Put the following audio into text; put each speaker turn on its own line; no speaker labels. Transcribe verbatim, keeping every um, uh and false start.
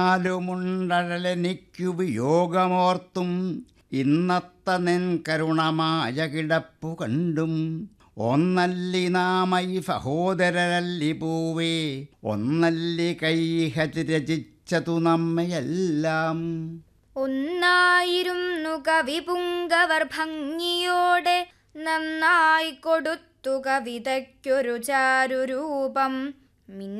ാലുമുണ്ടഴലെനിക്കു വിയോഗമോർത്തും ഇന്നത്തെ നിൻ കരുണമായ കിടപ്പു കണ്ടും ഒന്നല്ലി നാമൈ സഹോദരരല്ലി പൂവേ ഒന്നല്ലി കൈഹ രചിച്ചതു നമ്മയെല്ലാം.
ഒന്നായിരുന്നു കവിപുങ്കവർ ഭംഗിയോടെ നന്നായി കൊടുത്തു കവിതയ്ക്കൊരു ചാരുരൂപം.